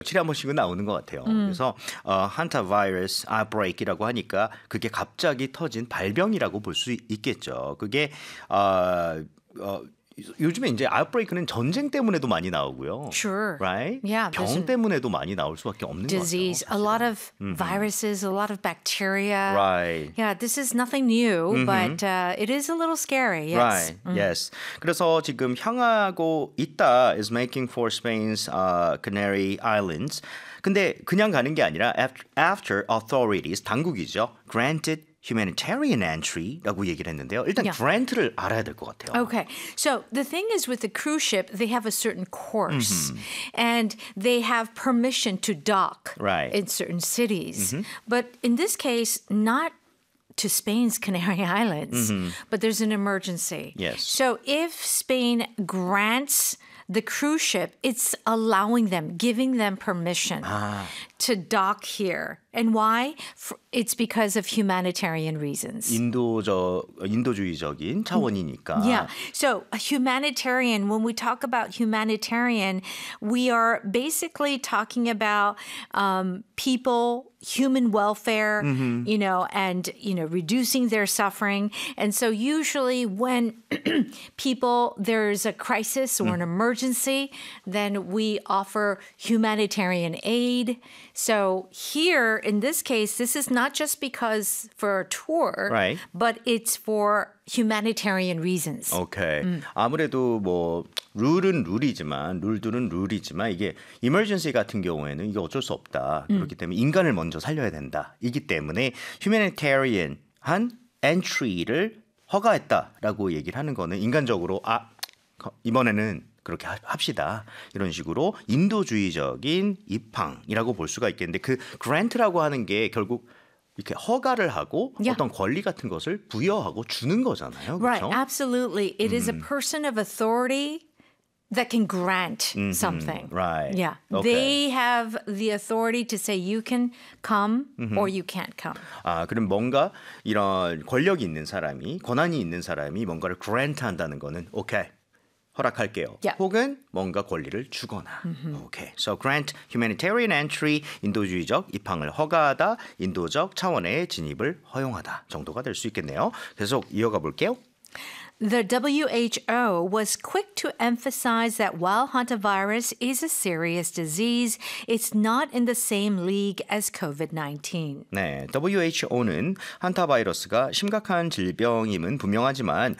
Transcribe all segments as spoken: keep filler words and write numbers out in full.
며칠에 한 번씩은 나오는 것 같아요. 음. 그래서 어, 한타바이러스 outbreak이라고 하니까 그게 갑자기 터진 발병이라고 볼 수 있겠죠. 그게 어, 어, 요즘에 이제 outbreak는 전쟁 때문에도 많이 나오고요. Sure. Right? Yeah, 병 there's a 때문에도 많이 나올 수밖에 없는 disease, 거죠. a lot of viruses, a lot of bacteria. Right. Yeah, this is nothing new, but uh, it is a little scary. Yes. Right. Yes. 그래서 지금 향하고 있다 is making for Spain's uh, Canary Islands. 근데 그냥 가는 게 아니라 after, after authorities 당국이죠. granted humanitarian entry라고 얘기를 했는데요. 일단 Yeah. grant를 알아야 될 것 같아요. Okay. So the thing is with the cruise ship, they have a certain course and they have permission to dock Right. in certain cities. But in this case, not to Spain's Canary Islands, but there's an emergency. Yes. So if Spain grants the cruise ship, it's allowing them, giving them permission to dock here. And why? For, it's because of humanitarian reasons. 인도적 인도주의적인 차원이니까. Yeah. So a humanitarian, when we talk about humanitarian, we are basically talking about um, people, human welfare, you know, and, you know, reducing their suffering. And so usually when people, there's a crisis or an emergency, then we offer humanitarian aid. So here, in this case, this is not just because for a tour, Right. but it's for humanitarian reasons. 오케이. 아무래도 뭐 룰은 룰이지만 룰들은 룰이지만 이게 emergency 같은 경우에는 이게 어쩔 수 없다. 그렇기 때문에 인간을 먼저 살려야 된다. 이기 때문에 humanitarian한 entry를 허가했다라고 얘기를 하는 거는 인간적으로 아 이번에는 그렇게 합시다. 이런 식으로 인도주의적인 입항이라고 볼 수가 있겠는데 그 grant라고 하는 게 결국 이렇게 허가를 하고 Yeah. 어떤 권리 같은 것을 부여하고 주는 거잖아요. Right, 그렇죠? absolutely. It is a person of authority that can grant something. right. Yeah. Okay. They have the authority to say you can come or you can't come. 아, 그럼 뭔가 이런 권력이 있는 사람이 권한이 있는 사람이 뭔가를 grant 한다는 거는 오케이. 허락할게요. Yeah. 혹은 뭔가 권리를 주거나. 오케이. So grant humanitarian entry 인도주의적 입항을 허가하다, 인도적 차원의 진입을 허용하다 정도가 될 수 있겠네요. 계속 이어가 볼게요. The W H O was quick to emphasize that while hantavirus is a serious disease, it's not in the same league as covid nineteen. 네, 더블유에이치오는 한타바이러스가 심각한 질병임은 분명하지만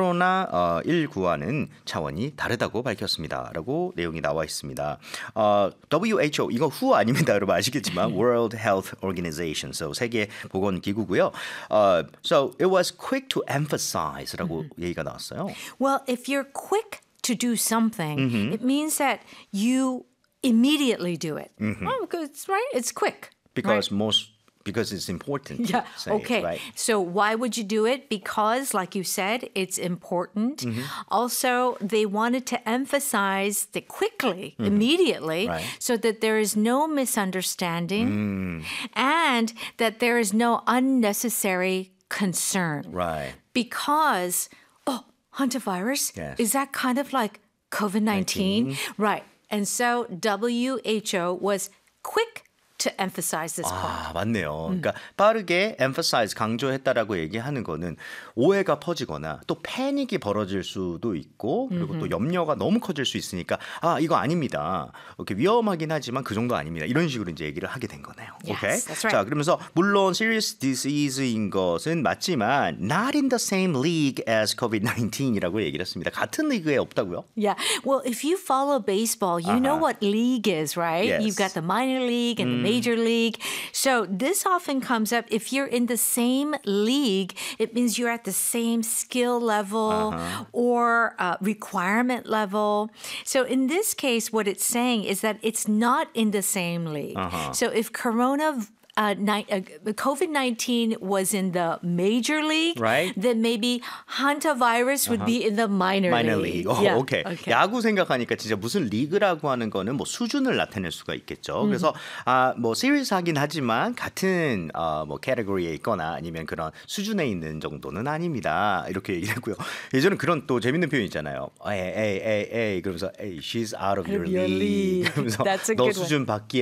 코로나 십구와는 차원이 다르다고 밝혔습니다. 라고 내용이 나와 있습니다. 어, 더블유에이치오, 이거 후 아닙니다. 여러분 아시겠지만 World Health Organization, so 세계 보건기구고요. Uh, so it was quick to emphasize라고 얘기가 나왔어요. Well, if you're quick to do something, it means that you immediately do it. Oh, because, right? It's quick. Because most because it's important. Yeah. to say, Okay. Right? So why would you do it? Because, like you said, it's important. Also, they wanted to emphasize the quickly, immediately, Right. so that there is no misunderstanding and that there is no unnecessary concern. Right. Because, oh, hantavirus, Yes. is that kind of like covid nineteen? Right. And so W H O was quick to emphasize this point. 아, 맞네요. 그러니까 빠르게 emphasize 강조했다라고 얘기하는 거는 오해가 퍼지거나 또 패닉이 벌어질 수도 있고 그리고 또 염려가 너무 커질 수 있으니까 아, 이거 아닙니다. 이렇게 위험하긴 하지만 그 정도 아닙니다. 이런 식으로 이제 얘기를 하게 된 거네요. Yes, 오케이. that's right. 자, 그러면서 물론 serious disease인 것은 맞지만 not in the same league as covid nineteen이라고 얘기를 했습니다. 같은 리그에 없다고요? Yeah. Well, if you follow baseball, you know Uh-huh. what league is, right? Yes. You've got the minor league and the major league. So this often comes up. If you're in the same league, it means you're at the same skill level or uh, requirement level. So in this case, what it's saying is that it's not in the same league. So if corona uh, ni- uh, COVID nineteen was in the major league, Right. then maybe hantavirus would be in the minor, 마이너 league. 리그. 어, Yeah. 오케이. Okay. 야구 생각하니까 진짜 무슨 리그라고 하는 거는 뭐 수준을 나타낼 수가 있겠죠. 그래서 아, 뭐 시리즈하긴 하지만 같은 어, 뭐 캐테고리에 있거나 아니면 그런 수준에 있는 정도는 아닙니다. 이렇게 얘기했고요. 예전에 그런 또 재밌는 표현 있잖아요. 에이 에이 에이 에이 그러면서 에이 she's out of your Your league. league. 그러면서 That's a 너 good one. 수준 밖이야.